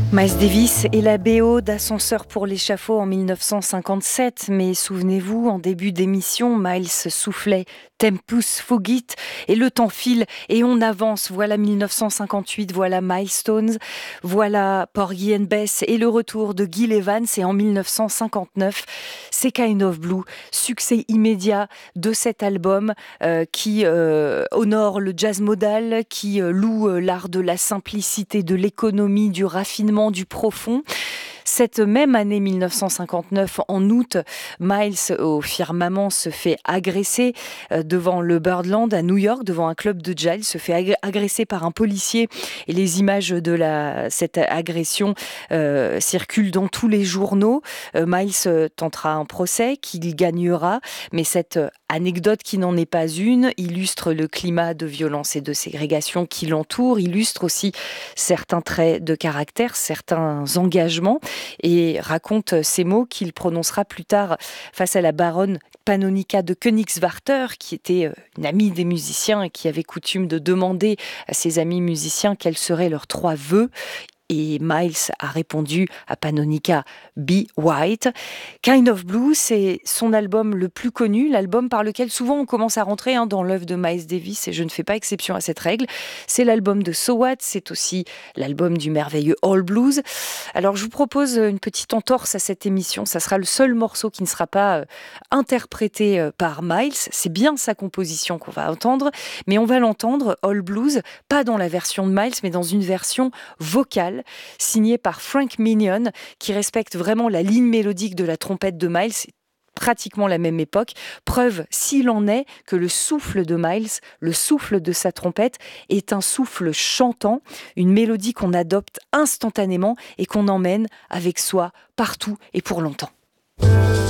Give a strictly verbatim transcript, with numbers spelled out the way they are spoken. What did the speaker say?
Miles Davis et la B O d'Ascenseur pour l'échafaud en mille neuf cent cinquante-sept. Mais souvenez-vous, en début d'émission, Miles soufflait Tempus Fugit et le temps file et on avance. Voilà mille neuf cent cinquante-huit, voilà Milestones, voilà Porgy and Bess et le retour de Gil Evans. Et en mille neuf cent cinquante-neuf, c'est Kind of Blue, succès immédiat de cet album euh, qui euh, honore le jazz modal, qui euh, loue euh, l'art de la simplicité, de l'économie, du raffinement, du profond. Cette même année mille neuf cent cinquante-neuf, en août, Miles au firmament se fait agresser devant le Birdland à New York, devant un club de jazz. Il se fait agresser par un policier et les images de la, cette agression euh, circulent dans tous les journaux. Euh, Miles tentera un procès qu'il gagnera, mais cette anecdote qui n'en est pas une illustre le climat de violence et de ségrégation qui l'entoure, illustre aussi certains traits de caractère, certains engagements, et raconte ces mots qu'il prononcera plus tard face à la baronne Pannonica de Königswarter, qui était une amie des musiciens et qui avait coutume de demander à ses amis musiciens quels seraient leurs trois vœux. Et Miles a répondu à Pannonica, Be White. Kind of Blue, c'est son album le plus connu, l'album par lequel souvent on commence à rentrer hein, dans l'œuvre de Miles Davis, et je ne fais pas exception à cette règle. C'est l'album de So What, c'est aussi l'album du merveilleux All Blues. Alors je vous propose une petite entorse à cette émission, ça sera le seul morceau qui ne sera pas euh, interprété euh, par Miles, c'est bien sa composition qu'on va entendre, mais on va l'entendre, All Blues, pas dans la version de Miles, mais dans une version vocale, signé par Frank Minion, qui respecte vraiment la ligne mélodique de la trompette de Miles, pratiquement la même époque. Preuve, s'il en est, que le souffle de Miles, le souffle de sa trompette, est un souffle chantant, une mélodie qu'on adopte instantanément et qu'on emmène avec soi partout et pour longtemps.